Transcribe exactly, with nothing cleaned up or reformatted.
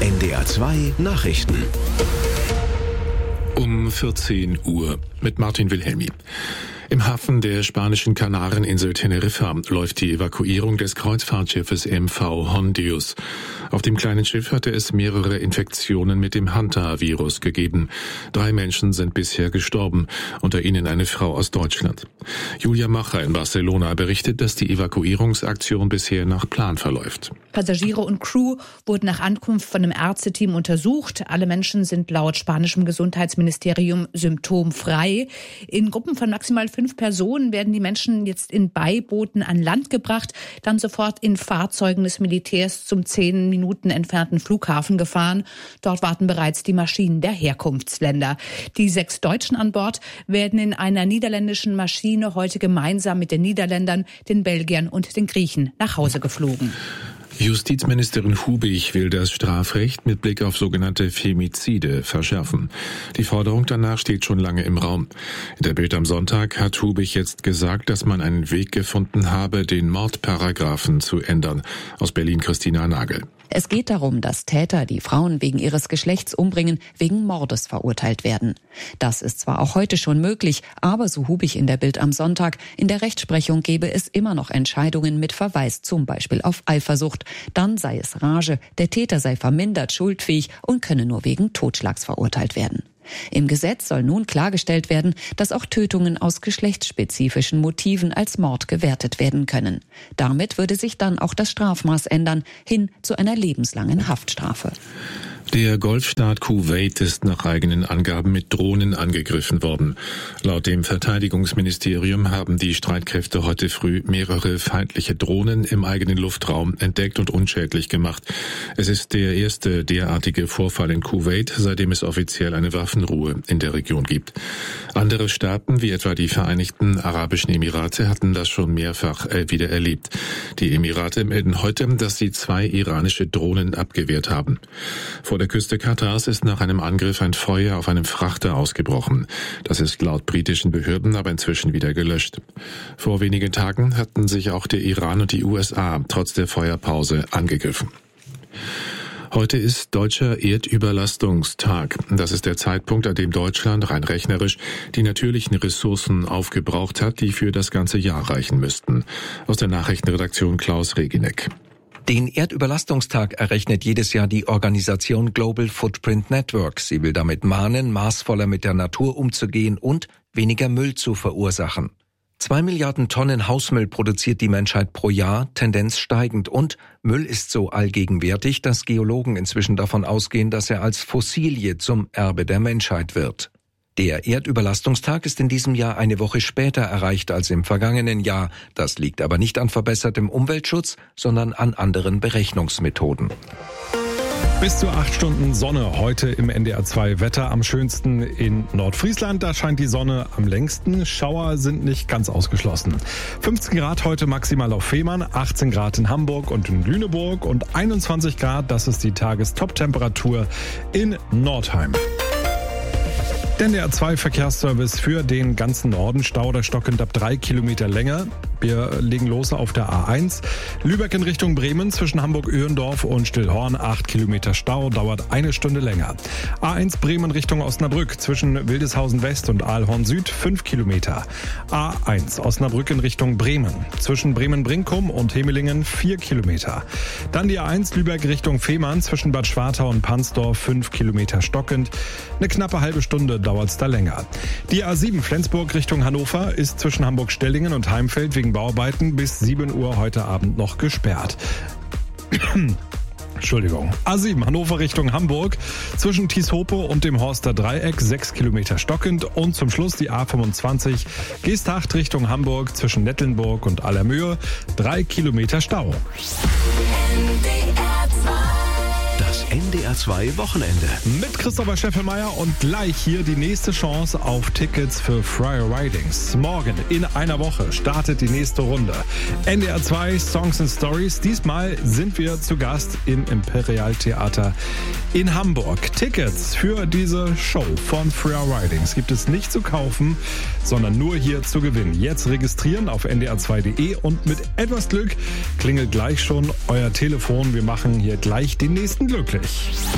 N D R zwei Nachrichten. Um vierzehn Uhr mit Martin Wilhelmi. Im Hafen der spanischen Kanareninsel Teneriffa läuft die Evakuierung des Kreuzfahrtschiffes M V Hondius. Auf dem kleinen Schiff hatte es mehrere Infektionen mit dem Hanta-Virus gegeben. Drei Menschen sind bisher gestorben, unter ihnen eine Frau aus Deutschland. Julia Macher in Barcelona berichtet, dass die Evakuierungsaktion bisher nach Plan verläuft. Passagiere und Crew wurden nach Ankunft von einem Ärzteteam untersucht. Alle Menschen sind laut spanischem Gesundheitsministerium symptomfrei. In Gruppen von maximal fünf Personen werden die Menschen jetzt in Beibooten an Land gebracht, dann sofort in Fahrzeugen des Militärs zum zehn Minuten entfernten Flughafen gefahren. Dort warten bereits die Maschinen der Herkunftsländer. Die sechs Deutschen an Bord werden in einer niederländischen Maschine heute gemeinsam mit den Niederländern, den Belgiern und den Griechen nach Hause geflogen. Justizministerin Hubig will das Strafrecht mit Blick auf sogenannte Femizide verschärfen. Die Forderung danach steht schon lange im Raum. In der Bild am Sonntag hat Hubig jetzt gesagt, dass man einen Weg gefunden habe, den Mordparagraphen zu ändern. Aus Berlin Christina Nagel. Es geht darum, dass Täter, die Frauen wegen ihres Geschlechts umbringen, wegen Mordes verurteilt werden. Das ist zwar auch heute schon möglich, aber so Hubig in der Bild am Sonntag, in der Rechtsprechung gebe es immer noch Entscheidungen mit Verweis zum Beispiel auf Eifersucht. Dann sei es Rage, der Täter sei vermindert schuldfähig und könne nur wegen Totschlags verurteilt werden. Im Gesetz soll nun klargestellt werden, dass auch Tötungen aus geschlechtsspezifischen Motiven als Mord gewertet werden können. Damit würde sich dann auch das Strafmaß ändern, hin zu einer lebenslangen Haftstrafe. Der Golfstaat Kuwait ist nach eigenen Angaben mit Drohnen angegriffen worden. Laut dem Verteidigungsministerium haben die Streitkräfte heute früh mehrere feindliche Drohnen im eigenen Luftraum entdeckt und unschädlich gemacht. Es ist der erste derartige Vorfall in Kuwait, seitdem es offiziell eine Waffenruhe in der Region gibt. Andere Staaten, wie etwa die Vereinigten Arabischen Emirate, hatten das schon mehrfach wieder erlebt. Die Emirate melden heute, dass sie zwei iranische Drohnen abgewehrt haben. Vor der Küste Katars ist nach einem Angriff ein Feuer auf einem Frachter ausgebrochen. Das ist laut britischen Behörden aber inzwischen wieder gelöscht. Vor wenigen Tagen hatten sich auch der Iran und die U S A trotz der Feuerpause angegriffen. Heute ist Deutscher Erdüberlastungstag. Das ist der Zeitpunkt, an dem Deutschland rein rechnerisch die natürlichen Ressourcen aufgebraucht hat, die für das ganze Jahr reichen müssten. Aus der Nachrichtenredaktion Klaus Reginek. Den Erdüberlastungstag errechnet jedes Jahr die Organisation Global Footprint Network. Sie will damit mahnen, maßvoller mit der Natur umzugehen und weniger Müll zu verursachen. Zwei Milliarden Tonnen Hausmüll produziert die Menschheit pro Jahr, Tendenz steigend. Und Müll ist so allgegenwärtig, dass Geologen inzwischen davon ausgehen, dass er als Fossilie zum Erbe der Menschheit wird. Der Erdüberlastungstag ist in diesem Jahr eine Woche später erreicht als im vergangenen Jahr. Das liegt aber nicht an verbessertem Umweltschutz, sondern an anderen Berechnungsmethoden. Bis zu acht Stunden Sonne heute im N D R zwei Wetter. Am schönsten in Nordfriesland, da scheint die Sonne am längsten. Schauer sind nicht ganz ausgeschlossen. fünfzehn Grad heute maximal auf Fehmarn, achtzehn Grad in Hamburg und in Lüneburg und einundzwanzig Grad, das ist die Tagestop-Temperatur in Nordheim. Der N D R zwei Verkehrsservice für den ganzen Norden. Stau oder stockend ab drei Kilometer länger. Wir legen los auf der A eins. Lübeck in Richtung Bremen zwischen Hamburg-Öhrendorf und Stillhorn. acht Kilometer Stau, dauert eine Stunde länger. A eins Bremen Richtung Osnabrück zwischen Wildeshausen West und Aalhorn Süd. fünf Kilometer. A eins Osnabrück in Richtung Bremen zwischen Bremen-Brinkum und Hemelingen. vier Kilometer. Dann die A eins Lübeck Richtung Fehmarn zwischen Bad Schwartau und Pansdorf. fünf Kilometer stockend. Eine knappe halbe Stunde dauert es da länger. Die A sieben Flensburg Richtung Hannover ist zwischen Hamburg-Stellingen und Heimfeld wegen Bauarbeiten bis sieben Uhr heute Abend noch gesperrt. Entschuldigung. A sieben Hannover Richtung Hamburg zwischen Tieshope und dem Horster Dreieck sechs Kilometer stockend und zum Schluss die A fünfundzwanzig Geesthacht Richtung Hamburg zwischen Nettelnburg und Allermöhe drei Kilometer Stau. Das N D R zwei Wochenende. Mit Christopher Scheffelmeier und gleich hier die nächste Chance auf Tickets für Friar Ridings. Morgen in einer Woche startet die nächste Runde. N D R zwei Songs and Stories. Diesmal sind wir zu Gast im Imperial Theater in Hamburg. Tickets für diese Show von Friar Ridings gibt es nicht zu kaufen, sondern nur hier zu gewinnen. Jetzt registrieren auf n d r zwei punkt d e und mit etwas Glück klingelt gleich schon euer Telefon. Wir machen hier gleich den nächsten glücklich.